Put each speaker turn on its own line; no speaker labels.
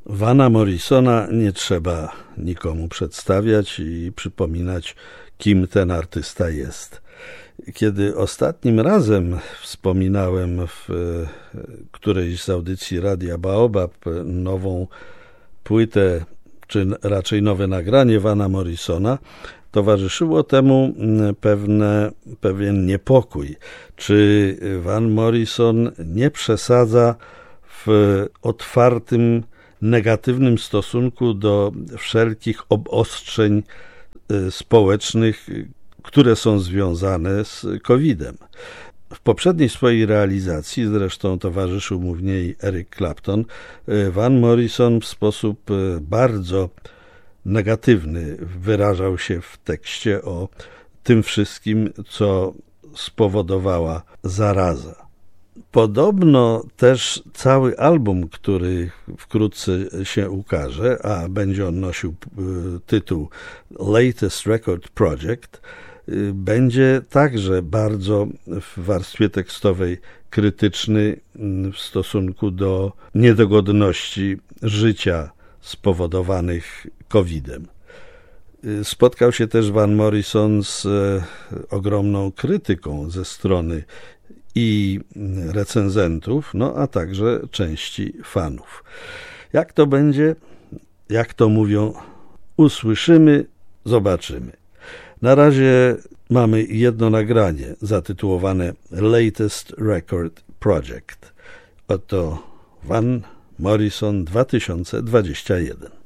Vana Morrisona nie trzeba nikomu przedstawiać i przypominać, kim ten artysta jest. Kiedy ostatnim razem wspominałem w którejś z audycji Radia Baobab nową płytę, czy raczej nowe nagranie Vana Morrisona, towarzyszyło temu pewien niepokój. Czy Van Morrison nie przesadza w otwartym, negatywnym stosunku do wszelkich obostrzeń społecznych, które są związane z COVID-em. W poprzedniej swojej realizacji, zresztą towarzyszył mu w niej Eric Clapton, Van Morrison w sposób bardzo negatywny wyrażał się w tekście o tym wszystkim, co spowodowała zaraza. Podobno też cały album, który wkrótce się ukaże, a będzie on nosił tytuł Latest Record Project, będzie także bardzo w warstwie tekstowej krytyczny w stosunku do niedogodności życia spowodowanych COVID-em. Spotkał się też Van Morrison z ogromną krytyką ze strony i recenzentów, a także części fanów. Jak to będzie, jak to mówią, usłyszymy, zobaczymy. Na razie mamy jedno nagranie zatytułowane Latest Record Project. Oto Van Morrison 2021.